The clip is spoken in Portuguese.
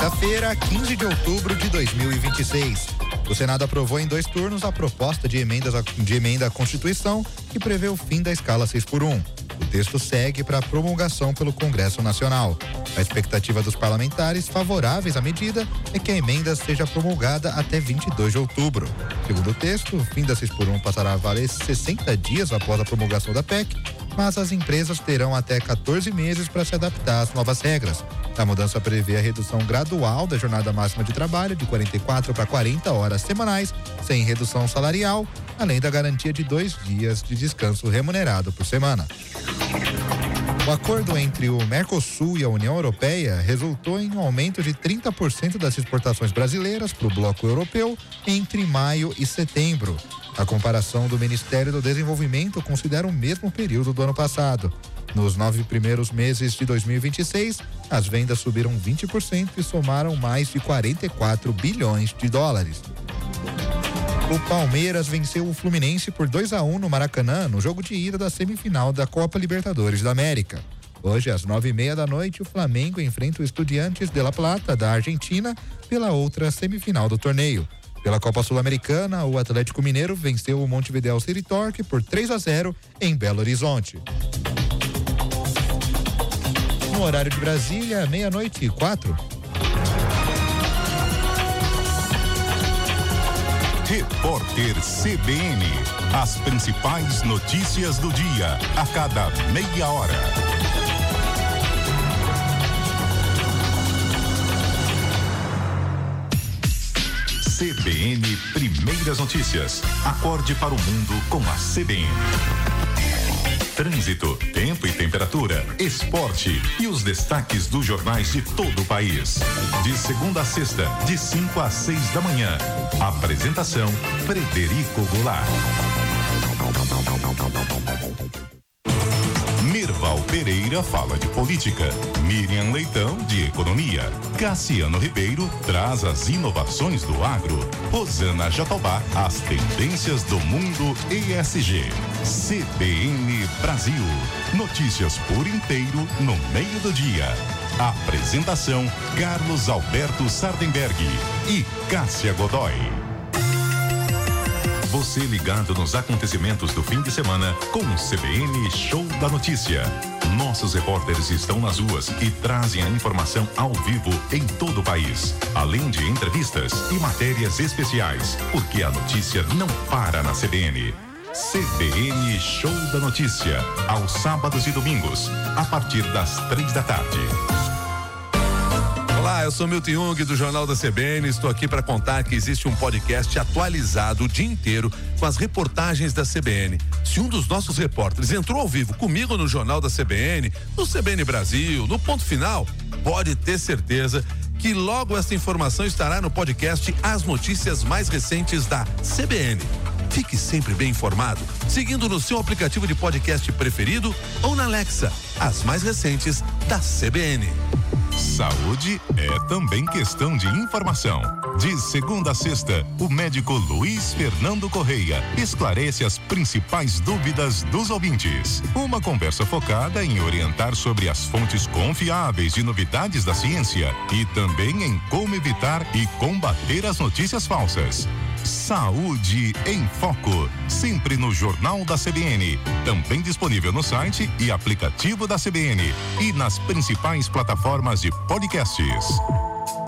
quinta-feira, 15 de outubro de 2026. O Senado aprovou em 2 turnos a proposta de emenda à Constituição que prevê o fim da escala 6x1. O texto segue para promulgação pelo Congresso Nacional. A expectativa dos parlamentares favoráveis à medida é que a emenda seja promulgada até 22 de outubro. Segundo o texto, o fim da 6x1 passará a valer 60 dias após a promulgação da PEC, mas as empresas terão até 14 meses para se adaptar às novas regras. A mudança prevê a redução gradual da jornada máxima de trabalho de 44 para 40 horas semanais, sem redução salarial, além da garantia de 2 dias de descanso remunerado por semana. O acordo entre o Mercosul e a União Europeia resultou em um aumento de 30% das exportações brasileiras para o bloco europeu entre maio e setembro. A comparação do Ministério do Desenvolvimento considera o mesmo período do ano passado. Nos 9 primeiros meses de 2026, as vendas subiram 20% e somaram mais de 44 bilhões de dólares. O Palmeiras venceu o Fluminense por 2-1 no Maracanã, no jogo de ida da semifinal da Copa Libertadores da América. Hoje, às 9:30 da noite, o Flamengo enfrenta o Estudiantes de La Plata, da Argentina, pela outra semifinal do torneio. Pela Copa Sul-Americana, o Atlético Mineiro venceu o Montevideo City Torque por 3-0 em Belo Horizonte. No horário de Brasília, 00:04. Repórter CBN. As principais notícias do dia, a cada meia hora. CBN Primeiras Notícias. Acorde para o mundo com a CBN. Trânsito, tempo e temperatura, esporte e os destaques dos jornais de todo o país. De segunda a sexta, de 5 às 6 da manhã. Apresentação: Frederico Goulart. Mirval Pereira fala de política, Miriam Leitão de economia, Cassiano Ribeiro traz as inovações do agro, Rosana Jatobá as tendências do mundo ESG. CBN Brasil, notícias por inteiro no meio do dia. Apresentação: Carlos Alberto Sardenberg e Cássia Godoy. Você ligado nos acontecimentos do fim de semana com o CBN Show da Notícia. Nossos repórteres estão nas ruas e trazem a informação ao vivo em todo o país, além de entrevistas e matérias especiais, porque a notícia não para na CBN. CBN Show da Notícia, aos sábados e domingos, a partir das 3 da tarde. Olá, eu sou Milton Jung do Jornal da CBN. Estou aqui para contar que existe um podcast atualizado o dia inteiro com as reportagens da CBN. Se um dos nossos repórteres entrou ao vivo comigo no Jornal da CBN, no CBN Brasil, no Ponto Final, pode ter certeza que logo essa informação estará no podcast As Notícias Mais Recentes da CBN. Fique sempre bem informado, seguindo no seu aplicativo de podcast preferido ou na Alexa, as mais recentes da CBN. Saúde é também questão de informação. De segunda a sexta, o médico Luiz Fernando Correia esclarece as principais dúvidas dos ouvintes. Uma conversa focada em orientar sobre as fontes confiáveis de novidades da ciência e também em como evitar e combater as notícias falsas. Saúde em Foco, sempre no Jornal da CBN, também disponível no site e aplicativo da CBN e nas principais plataformas de podcasts.